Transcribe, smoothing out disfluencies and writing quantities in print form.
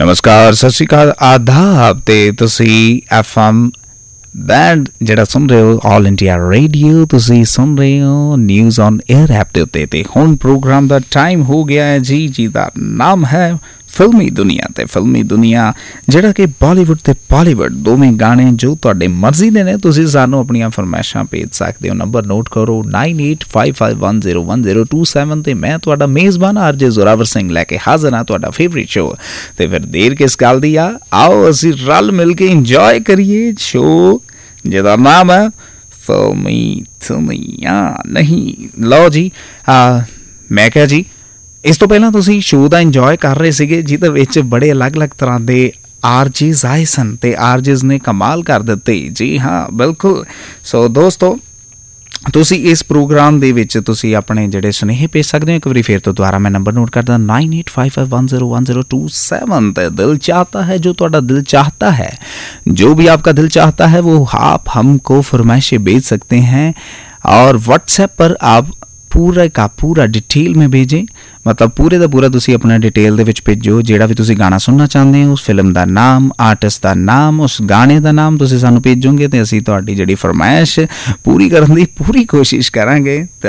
नमस्कार, सत श्री अकाल, आदाब। ते तुसी FM बैंड ਜਿਹੜਾ ਸੁਣ ਰਹੇ ਹੋ ਆਲ ਇੰਡੀਆ ਰੇਡੀਓ, ਤੁਸੀਂ ਸੁਣ ਰਹੇ ਹੋ ਨਿਊਜ਼ ਔਨ 에ਅਰ ਐਪ ਦੇ ਉੱਤੇ। ਤੇ ਹੁਣ ਪ੍ਰੋਗਰਾਮ ਦਾ ਟਾਈਮ ਹੋ ਗਿਆ ਹੈ ਜੀ, ਜਿਹਦਾ ਨਾਮ ਹੈ ਫਿਲਮੀ ਦੁਨੀਆ। ਤੇ ਫਿਲਮੀ ਦੁਨੀਆ ਜਿਹੜਾ ਕਿ ਬਾਲੀਵੁੱਡ ਤੇ ਬਾਲੀਵੁੱਡ ਦੋਵੇਂ ਗਾਣੇ ਜੋ ਤੁਹਾਡੇ ਮਰਜ਼ੀ ਦੇ ਨੇ, ਤੁਸੀਂ ਸਾਨੂੰ ਆਪਣੀਆਂ ਫਰਮਾਇਸ਼ਾਂ ਭੇਜ ਸਕਦੇ ਹੋ। ਨੰਬਰ ਨੋਟ ਕਰੋ 9855101027 ਤੇ ਮੈਂ ਤੁਹਾਡਾ ਮੇਜ਼ਬਾਨ ਆਰਜੇ ਜ਼ੋਰਾਵਰ ਸਿੰਘ ਲੈ ਕੇ ਹਾਜ਼ਰ ਹਾਂ ਤੁਹਾਡਾ ਫੇਵਰੇਟ ਸ਼ੋਅ। ਤੇ ਫਿਰ ਦੇਰ ਕਿਸ ਗੱਲ ਦੀ ਆ, ਆਓ ਅਸੀਂ ਰਲ ਮਿਲ ਕੇ ਇੰਜੋਏ ਕਰੀਏ ਸ਼ੋਅ ਜਿਹਦਾ ਨਾਮ ਹੈ ਫਿਲਮੀ ਦੁਨੀਆ। ਨਹੀਂ ਲਓ ਜੀ, ਮੈਂ ਕਿਹਾ ਜੀ ਇਸ ਤੋਂ ਪਹਿਲਾਂ ਤੁਸੀਂ ਸ਼ੋਅ ਦਾ ਇੰਜੋਏ ਕਰ ਰਹੇ ਸੀਗੇ, ਜਿਹਦੇ ਵਿੱਚ ਬੜੇ ਅਲੱਗ-ਅਲੱਗ ਤਰ੍ਹਾਂ ਦੇ ਆਰਜੇਜ਼ ਆਏ ਸਨ ਤੇ ਆਰਜੇਜ਼ ਨੇ ਕਮਾਲ ਕਰ ਦਿੱਤੇ। ਜੀ ਹਾਂ, ਬਿਲਕੁਲ। ਸੋ ਦੋਸਤੋ, ਤੁਸੀਂ ਇਸ ਪ੍ਰੋਗਰਾਮ ਦੇ ਵਿੱਚ ਤੁਸੀਂ ਆਪਣੇ ਜਿਹੜੇ ਸੁਨੇਹੇ ਭੇਜ ਸਕਦੇ ਹੋ। ਇੱਕ ਵਾਰੀ ਫਿਰ ਤੋਂ ਦੁਬਾਰਾ ਮੈਂ ਨੰਬਰ ਨੋਟ ਕਰਦਾ 9855101027। ਤੇ ਦਿਲ ਚਾਹता है, जो ਤੁਹਾਡਾ दिल चाहता है, जो भी आपका दिल चाहता है वो आप हमको फरमाइशें भेज सकते हैं। और व्हाट्सएप पर आप पूरा का पूरा डिटेल में भेजें, मतलब पूरे ਦਾ ਪੂਰਾ ਤੁਸੀਂ ਆਪਣਾ ਡਿਟੇਲ ਦੇ ਵਿੱਚ ਭੇਜੋ। ਜਿਹੜਾ ਵੀ ਤੁਸੀਂ ਗਾਣਾ ਸੁਣਨਾ ਚਾਹੁੰਦੇ ਹੋ, ਉਸ ਫਿਲਮ ਦਾ ਨਾਮ, ਆਰਟਿਸਟ ਦਾ ਨਾਮ, ਉਸ ਗਾਣੇ ਦਾ ਨਾਮ ਤੁਸੀਂ ਸਾਨੂੰ ਭੇਜੋਗੇ ਤੇ ਅਸੀਂ ਤੁਹਾਡੀ ਜਿਹੜੀ ਫਰਮਾਇਸ਼ ਪੂਰੀ ਕਰਨ ਦੀ ਪੂਰੀ ਕੋਸ਼ਿਸ਼ ਕਰਾਂਗੇ।